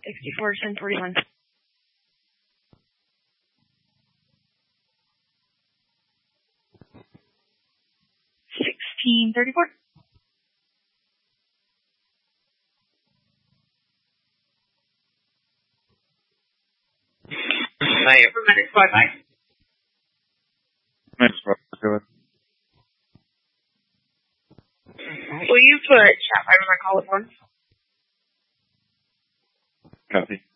64, 1041. 1634. Hi, Medic Squad 9. Medic Squad, go ahead. Will you put chat 5 on my call at once? Copy.